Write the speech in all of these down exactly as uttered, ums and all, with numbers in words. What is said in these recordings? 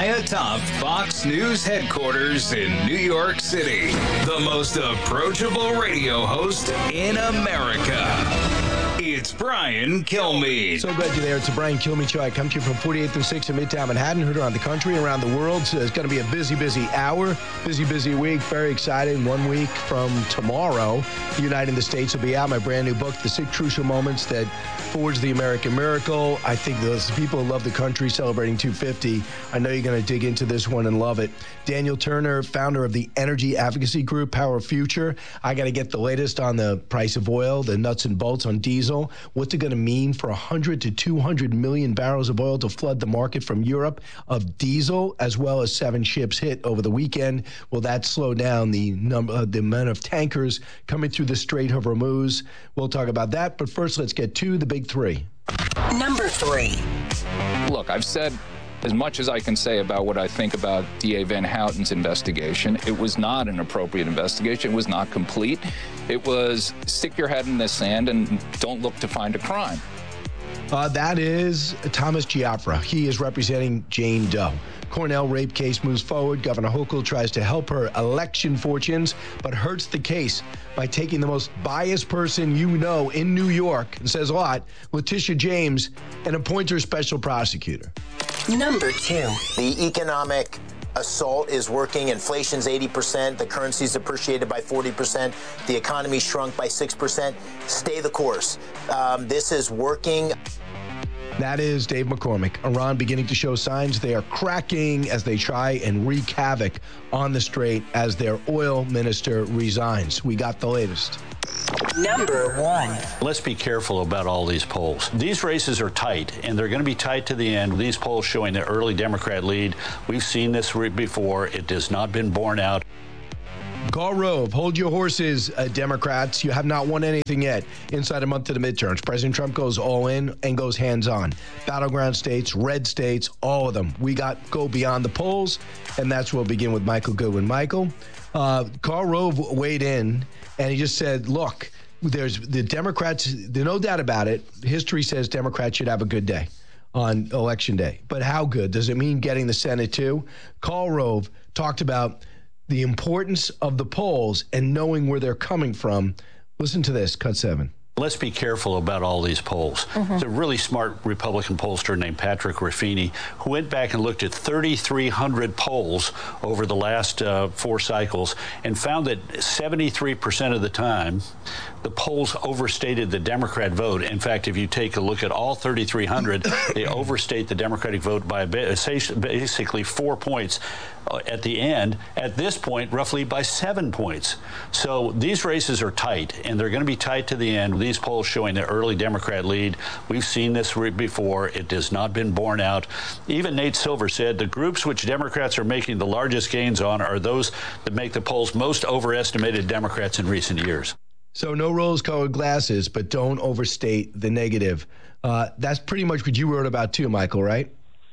high atop Fox News headquarters in New York City, the most approachable radio host in America. It's Brian Kilmeade. So glad you're there. It's the Brian Kilmeade Show. I come to you from forty-eighth and sixth in Midtown Manhattan, heard around the country and around the world. So it's going to be a busy, busy hour, busy, busy week. Very excited. One week from tomorrow, Uniting the States will be out. My brand new book, The Six Crucial Moments That Forged the American Miracle. I think those people who love the country celebrating two fifty, I know you're going to dig into this one and love it. Daniel Turner, founder of the energy advocacy group, Power Future. I got to get the latest on the price of oil, the nuts and bolts on diesel. What's it going to mean for one hundred to two hundred million barrels of oil to flood the market from Europe of diesel, as well as seven ships hit over the weekend? Will that slow down the number, uh, the amount of tankers coming through the Strait of Hormuz? We'll talk about that. But first, let's get to the big three. Number three. Look, I've said as much as I can say about what I think about D A Van Houten's investigation. It was not an appropriate investigation. It was not complete. It was stick your head in the sand and don't look to find a crime. Uh, that is Thomas Giafra. He is representing Jane Doe. Cornell rape case moves forward. Governor Hochul tries to help her election fortunes, but hurts the case by taking the most biased person you know in New York, and says a lot, Letitia James, and appoints her special prosecutor. Number two. The economic assault is working. Inflation's eighty percent. The currency's appreciated by forty percent. The economy shrunk by six percent. Stay the course. Um, this is working. That is Dave McCormick. Iran beginning to show signs they are cracking as they try and wreak havoc on the Strait as their oil minister resigns. We got the latest. Number one. Let's be careful about all these polls. These races are tight, and they're going to be tight to the end. These polls showing the early Democrat lead. We've seen this before. It has not been borne out. Karl Rove, hold your horses, uh, Democrats. You have not won anything yet inside a month of the midterms. President Trump goes all in and goes hands-on. Battleground states, red states, all of them. We got go beyond the polls, and that's where we'll begin with Michael Goodwin. Michael, uh, Karl Rove weighed in, and he just said, look, there's the Democrats, there's no doubt about it. History says Democrats should have a good day on Election Day. But how good? Does it mean getting the Senate too? Karl Rove talked about the importance of the polls and knowing where they're coming from. Listen to this, cut seven. Let's be careful about all these polls. Mm-hmm. There's a really smart Republican pollster named Patrick Ruffini who went back and looked at thirty-three hundred polls over the last uh, four cycles and found that seventy-three percent of the time, the polls overstated the Democrat vote. In fact, if you take a look at all thirty-three hundred, they overstate the Democratic vote by basically four points at the end. At this point, roughly by seven points. So these races are tight, and they're going to be tight to the end. These polls showing the early Democrat lead. We've seen this before. It has not been borne out. Even Nate Silver said the groups which Democrats are making the largest gains on are those that make the polls most overestimated Democrats in recent years. So no rose-colored glasses, but don't overstate the negative. Uh, that's pretty much what you wrote about too, Michael, right?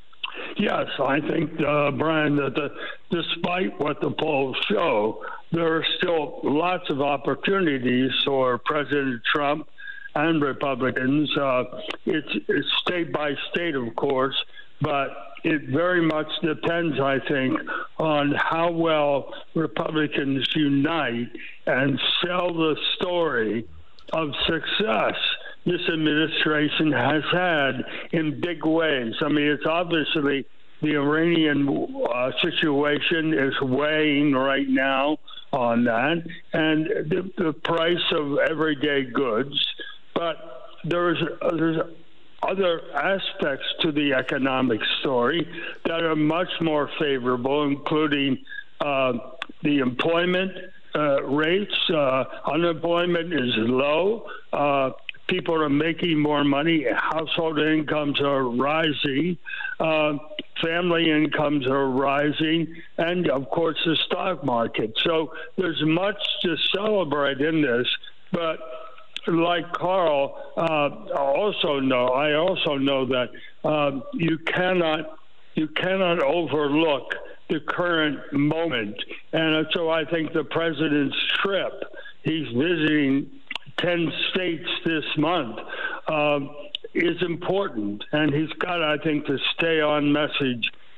Yes, I think, uh, Brian, that the, despite what the polls show, there are still lots of opportunities for President Trump and Republicans. Uh, it's, it's state by state, of course, but it very much depends, I think, on how well Republicans unite and sell the story of success this administration has had in big ways. I mean, it's obviously the Iranian uh, situation is weighing right now on that, and the, the price of everyday goods. But there's, there's other aspects to the economic story that are much more favorable, including uh, the employment uh, rates. Uh, unemployment is low. Uh, People are making more money. Household incomes are rising. Uh, family incomes are rising. And, of course, the stock market. So there's much to celebrate in this. But like Karl, uh, also know, I also know that uh, you cannot you cannot overlook the current moment. And so I think the president's trip, he's visiting ten states this month, uh, is important. And he's got, I think, to stay on message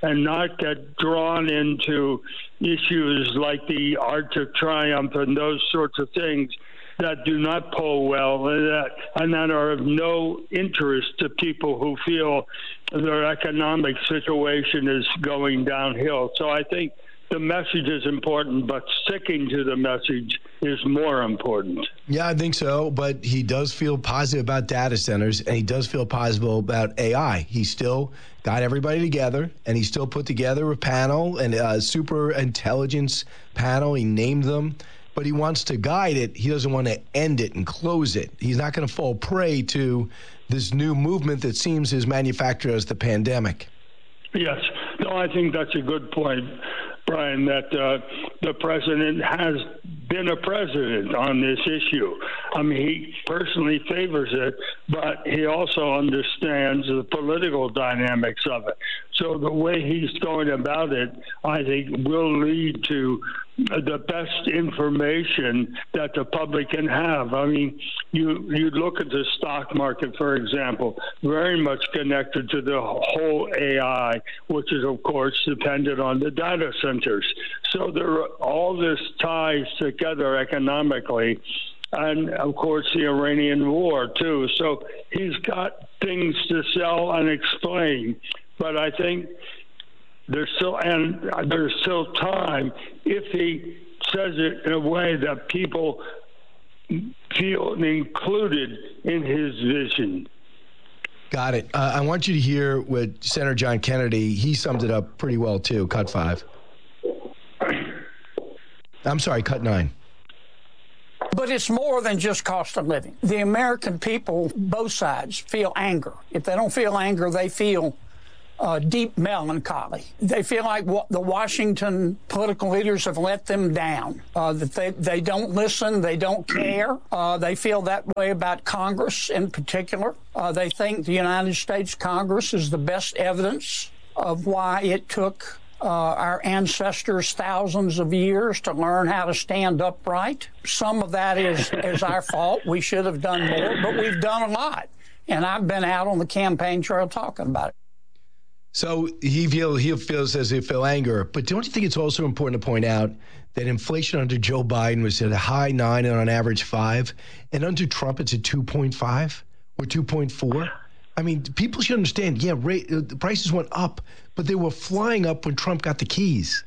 and not get drawn into issues like the Arch of Triumph and those sorts of things that do not poll well and that, and that are of no interest to people who feel their economic situation is going downhill. So I think the message is important, but sticking to the message is more important. Yeah, I think so. But he does feel positive about data centers, and he does feel positive about A I. He still got everybody together, and he still put together a panel, and a super intelligence panel. He named them, but he wants to guide it. He doesn't want to end it and close it. He's not going to fall prey to this new movement that seems as manufactured as the pandemic. Yes. No, I think that's a good point, Brian, that uh, the president has been a president on this issue. I mean, he personally favors it, but he also understands the political dynamics of it. So the way he's going about it, I think, will lead to the best information that the public can have. I mean, you you look at the stock market, for example, very much connected to the whole A I, which is, of course, dependent on the data centers. So there, all this ties together economically, and, of course, the Iranian war, too. So he's got things to sell and explain. But I think there's still and there's still time if he says it in a way that people feel included in his vision. Got it. Uh, I want you to hear what Senator John Kennedy, he summed it up pretty well, too. Cut five. I'm sorry, cut nine. But it's more than just cost of living. The American people, both sides, feel anger. If they don't feel anger, they feel Uh, deep melancholy. They feel like what the Washington political leaders have let them down, uh, that they, they don't listen, they don't care. Uh, they feel that way about Congress in particular. Uh, they think the United States Congress is the best evidence of why it took uh, our ancestors thousands of years to learn how to stand upright. Some of that is, is our fault. We should have done more, but we've done a lot. And I've been out on the campaign trail talking about it. So he, feel, he feels as if he'll anger. But don't you think it's also important to point out that inflation under Joe Biden was at a high nine and on average five, and under Trump it's at two point five or two point four? I mean, people should understand, yeah, rate, uh, the prices went up, but they were flying up when Trump got the keys.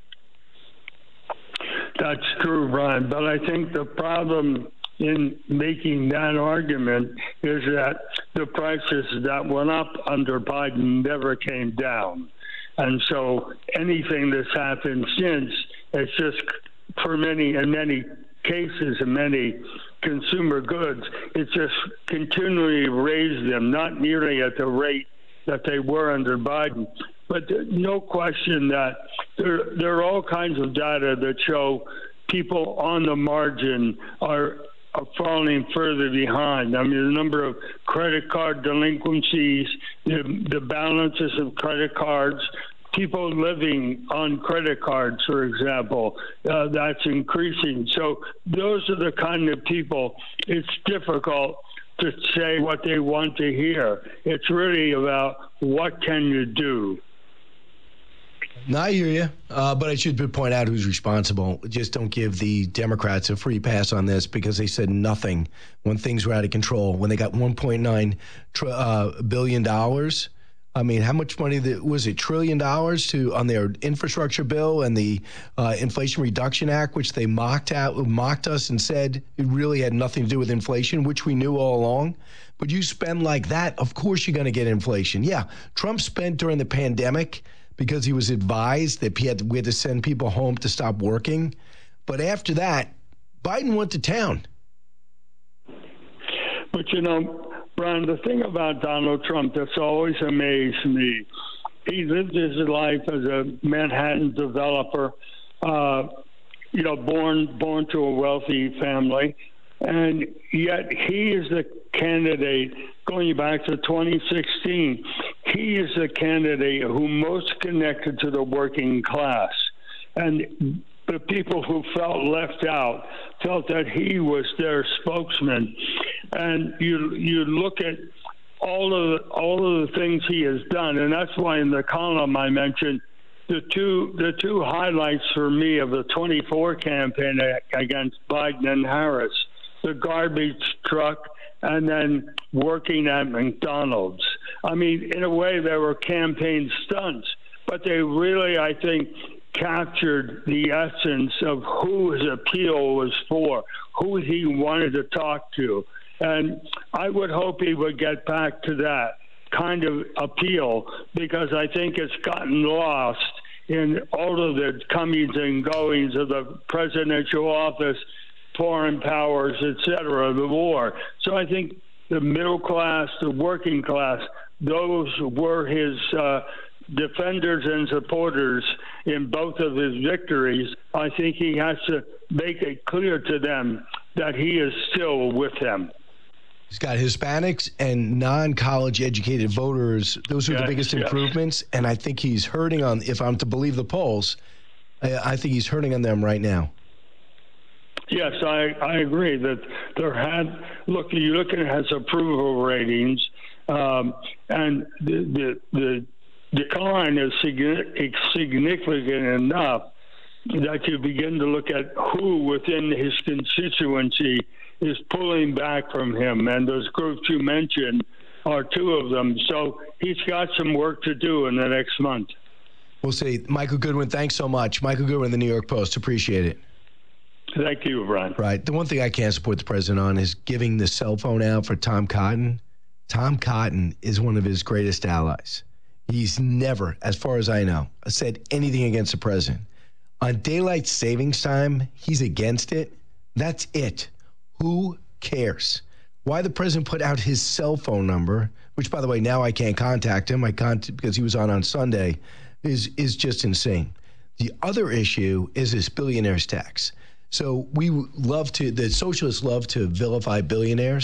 That's true, Brian. But I think the problem in making that argument is that the prices that went up under Biden never came down. And so anything that's happened since, it's just for many, in many cases, in many consumer goods, it's just continually raised them, not nearly at the rate that they were under Biden. But no question that there, there are all kinds of data that show people on the margin are are falling further behind. I mean, the number of credit card delinquencies, the, the balances of credit cards, people living on credit cards, for example, uh, that's increasing. So those are the kind of people it's difficult to say what they want to hear. It's really about what can you do. No, I hear you, uh, but I should point out who's responsible. Just don't give the Democrats a free pass on this because they said nothing when things were out of control. When they got one point nine tr- uh, billion dollars, I mean, how much money that, was it? Trillion dollars to on their infrastructure bill and the uh, Inflation Reduction Act, which they mocked out, mocked us and said it really had nothing to do with inflation, which we knew all along. But you spend like that, of course you're going to get inflation. Yeah, Trump spent during the pandemic because he was advised that he had to, we had to send people home to stop working. But after that, Biden went to town. But, you know, Brian, the thing about Donald Trump that's always amazed me, he lived his life as a Manhattan developer, uh, you know, born born to a wealthy family. And yet he is the candidate, going back to twenty sixteen, he is the candidate who most connected to the working class. And the people who felt left out felt that he was their spokesman. And you you look at all of the, all of the things he has done, and that's why in the column I mentioned the two the two highlights for me of the twenty-four campaign against Biden and Harris: the garbage truck, and then working at McDonald's. I mean, in a way, they were campaign stunts, but they really, I think, captured the essence of who his appeal was for, who he wanted to talk to. And I would hope he would get back to that kind of appeal, because I think it's gotten lost in all of the comings and goings of the presidential office, foreign powers, et cetera, the war. So I think the middle class, the working class, those were his uh, defenders and supporters in both of his victories. I think he has to make it clear to them that he is still with them. He's got Hispanics and non-college educated voters. Those are yes, the biggest yes. improvements. And I think he's hurting on, if I'm to believe the polls, I, I think he's hurting on them right now. Yes, I, I agree that there had, look, you look at his approval ratings, um, and the, the, the decline is significant enough that you begin to look at who within his constituency is pulling back from him. And those groups you mentioned are two of them. So he's got some work to do in the next month. We'll see. Michael Goodwin, thanks so much. Michael Goodwin, the New York Post. Appreciate it. Thank you, Brian. Right. The one thing I can't support the president on is giving the cell phone out for Tom Cotton. Tom Cotton is one of his greatest allies. He's never, as far as I know, said anything against the president. On daylight savings time, he's against it. That's it. Who cares? Why the president put out his cell phone number, which, by the way, now I can't contact him I can't, because he was on on Sunday, is, is just insane. The other issue is this billionaires tax. So we love to, the socialists love to vilify billionaires.